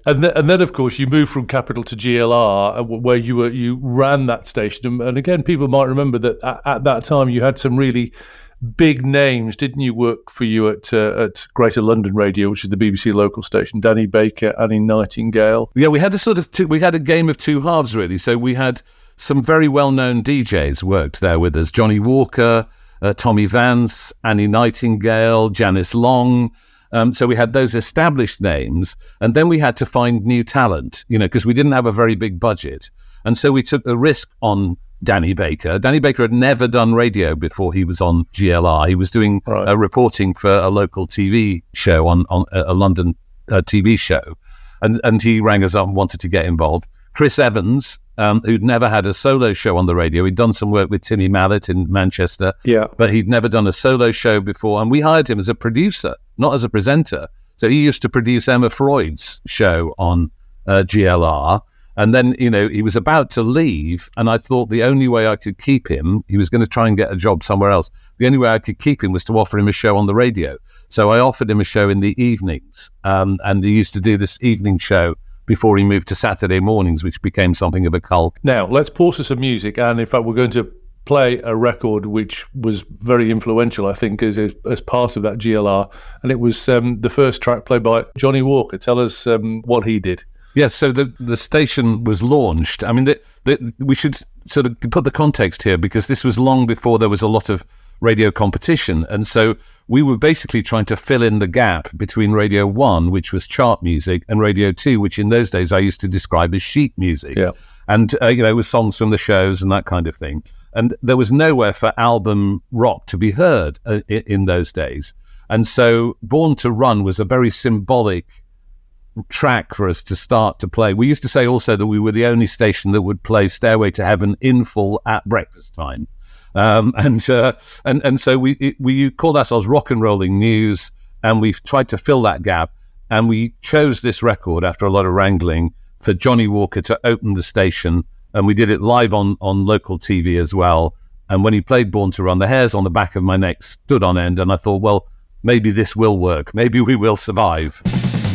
And then, of course, you moved from Capital to GLR, where you ran that station. And again, people might remember that at that time you had some really big names, didn't you? Work for you at Greater London Radio, which is the BBC local station. Danny Baker, Annie Nightingale. Yeah, we had a game of two halves really. So we had some very well-known DJs worked there with us: Johnny Walker, Tommy Vance, Annie Nightingale, Janice Long. So we had those established names, and then we had to find new talent, because we didn't have a very big budget. And so we took the risk on Danny Baker. Danny Baker had never done radio before he was on GLR. He was doing reporting for a local TV show on a London TV show. And he rang us up and wanted to get involved. Chris Evans, who'd never had a solo show on the radio. He'd done some work with Timmy Mallet in Manchester, but he'd never done a solo show before. And we hired him as a producer, not as a presenter. So he used to produce Emma Freud's show on GLR. And then, he was about to leave, and I thought the only way I could keep him, he was going to try and get a job somewhere else. The only way I could keep him was to offer him a show on the radio. So I offered him a show in the evenings, and he used to do this evening show before he moved to Saturday mornings, which became something of a cult. Now, let's pause to some music, and in fact, we're going to play a record which was very influential, I think, as part of that GLR, and it was the first track played by Johnny Walker. Tell us what he did. Yes, so the station was launched. I mean, we should sort of put the context here, because this was long before there was a lot of radio competition. And so we were basically trying to fill in the gap between Radio 1, which was chart music, and Radio 2, which in those days I used to describe as sheet music. Yeah. And, it was songs from the shows and that kind of thing. And there was nowhere for album rock to be heard in those days. And so Born to Run was a very symbolic track for us to start to play. We used to say also that we were the only station that would play Stairway to Heaven in full at breakfast time. And so we called ourselves Rock and Rolling News, and we've tried to fill that gap. And we chose this record after a lot of wrangling for Johnny Walker to open the station. And we did it live on local TV as well. And when he played Born to Run, the hairs on the back of my neck stood on end. And I thought, well, maybe this will work. Maybe we will survive.